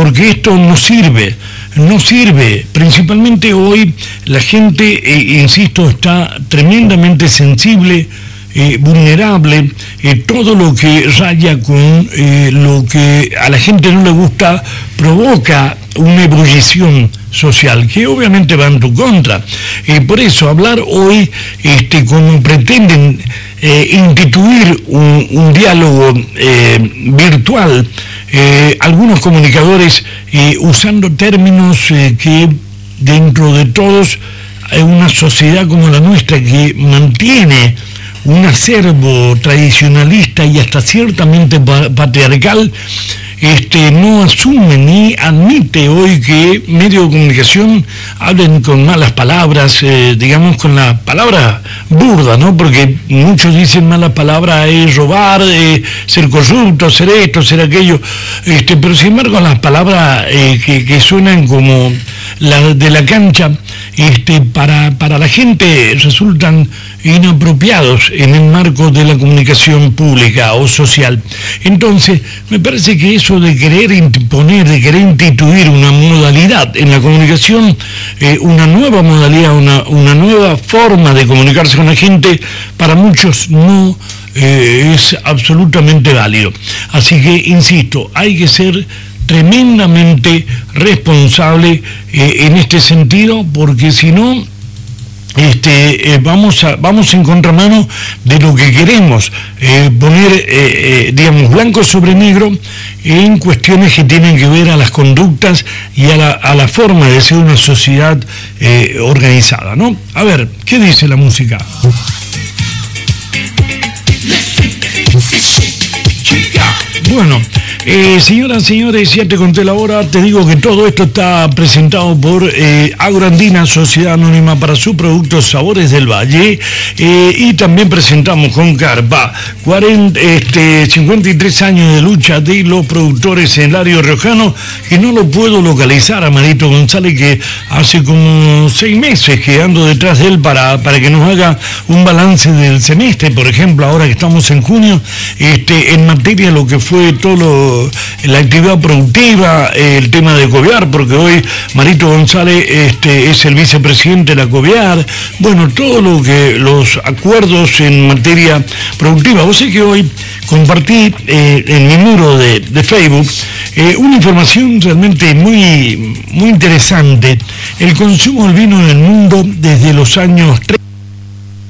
porque esto no sirve, principalmente hoy la gente, insisto, está tremendamente sensible, vulnerable, todo lo que raya con lo que a la gente no le gusta provoca una ebullición social que obviamente va en tu contra. Por eso hablar hoy, como pretenden instituir un diálogo virtual, algunos comunicadores usando términos que dentro de todos una sociedad como la nuestra que mantiene un acervo tradicionalista y hasta ciertamente patriarcal, no asume ni admite hoy que medios de comunicación hablen con malas palabras, digamos con la palabra burda, ¿no? Porque muchos dicen malas palabras es robar, ser corrupto, ser esto, ser aquello, pero sin embargo las palabras que suenan como la de la cancha, para la gente resultan inapropiados en el marco de la comunicación pública o social. Entonces, me parece que eso de querer imponer, de querer instituir una modalidad en la comunicación, una nueva modalidad, una nueva forma de comunicarse con la gente, para muchos no es absolutamente válido. Así que, insisto, hay que ser tremendamente responsable en este sentido, porque si no, vamos en contramano de lo que queremos, poner, digamos, blanco sobre negro en cuestiones que tienen que ver a las conductas y a la forma de ser una sociedad organizada, ¿no? A ver, ¿qué dice la música? Bueno, señoras, señores, ya te conté la hora, te digo que todo esto está presentado por Agroandina, Sociedad Anónima para sus productos Sabores del Valle, y también presentamos con Carpa, 53 años de lucha de los productores en el área riojano, que no lo puedo localizar a Marito González, que hace como 6 meses que ando detrás de él para que nos haga un balance del semestre, por ejemplo, ahora que estamos en junio, en materia de lo que fue todo la actividad productiva, el tema de Coviar, porque hoy Marito González es el vicepresidente de la Coviar, bueno, todo lo que los acuerdos en materia productiva. Vos sé que hoy compartí en mi muro de Facebook una información realmente muy, muy interesante. El consumo del vino en el mundo desde los años 30